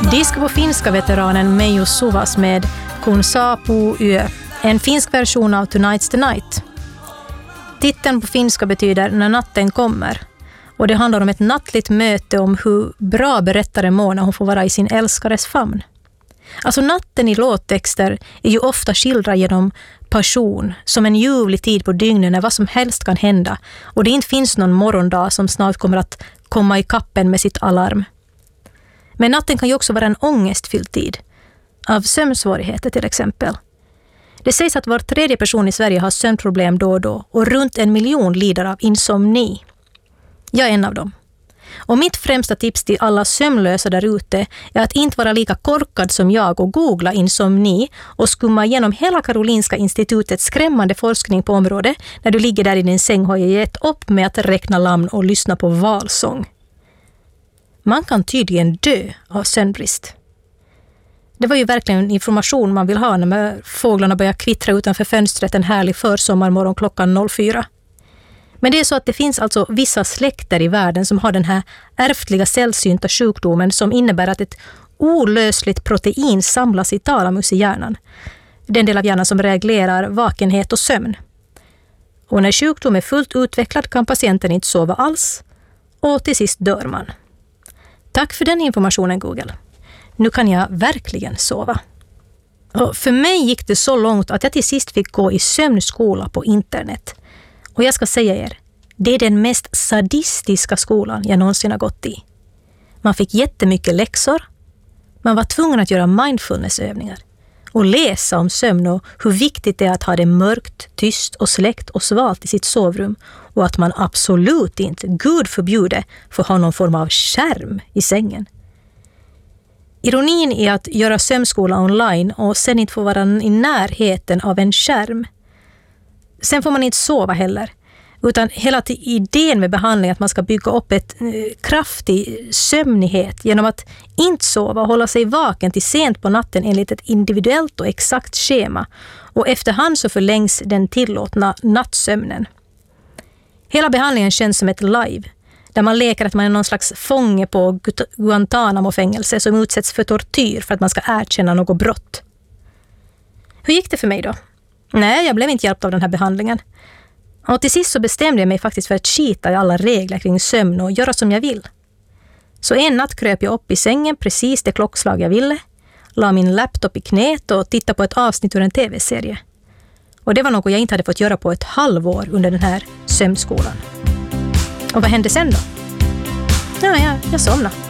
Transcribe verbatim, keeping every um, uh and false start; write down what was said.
Disk på finska veteranen Meijo Suvas med Kun saapuu yö, en finsk version av Tonight's the Night. Titeln på finska betyder När natten kommer, och det handlar om ett nattligt möte om hur bra berättaren mår när hon får vara i sin älskares famn. Alltså natten i låttexter är ju ofta skildrad genom passion, som en ljuvlig tid på dygnet när vad som helst kan hända och det inte finns någon morgondag som snart kommer att komma i kappen med sitt alarm. Men natten kan ju också vara en ångestfylld tid, av sömnsvårigheter till exempel. Det sägs att var tredje person i Sverige har sömnproblem då och då och runt en miljon lider av insomni. Jag är en av dem. Och mitt främsta tips till alla sömnlösa där ute är att inte vara lika korkad som jag och googla insomni och skumma igenom hela Karolinska institutets skrämmande forskning på området när du ligger där i din säng och har gett upp med att räkna namn och lyssna på valsång. Man kan tydligen dö av sömnbrist. Det var ju verkligen information man vill ha när fåglarna börjar kvittra utanför fönstret en härlig försommarmorgon klockan noll fyra. Men det är så att det finns alltså vissa släkter i världen som har den här ärftliga sällsynta sjukdomen som innebär att ett olösligt protein samlas i talamus i hjärnan. Den del av hjärnan som reglerar vakenhet och sömn. Och när sjukdomen är fullt utvecklad kan patienten inte sova alls och till sist dör man. Tack för den informationen, Google. Nu kan jag verkligen sova. Och för mig gick det så långt att jag till sist fick gå i sömnskola på internet. Och jag ska säga er, det är den mest sadistiska skolan jag någonsin har gått i. Man fick jättemycket läxor. Man var tvungen att göra mindfulnessövningar. Och läsa om sömn och hur viktigt det är att ha det mörkt, tyst och släckt och svalt i sitt sovrum. Och att man absolut inte, Gud förbjude, får ha någon form av skärm i sängen. Ironin är att göra sömnskola online och sen inte få vara i närheten av en skärm. Sen får man inte sova heller. Utan hela idén med behandling är att man ska bygga upp ett eh, kraftig sömnighet genom att inte sova och hålla sig vaken till sent på natten enligt ett individuellt och exakt schema. Och efterhand så förlängs den tillåtna nattsömnen. Hela behandlingen känns som ett live. Där man leker att man är någon slags fånge på Guantanamo-fängelse som utsätts för tortyr för att man ska erkänna något brott. Hur gick det för mig då? Nej, jag blev inte hjälpt av den här behandlingen. Och till sist så bestämde jag mig faktiskt för att skita i alla regler kring sömn och göra som jag vill. Så en natt kröp jag upp i sängen precis det klockslag jag ville, la min laptop i knät och tittade på ett avsnitt ur en tv-serie. Och det var något jag inte hade fått göra på ett halvår under den här sömnskolan. Och vad hände sen då? Ja, ja jag somnade.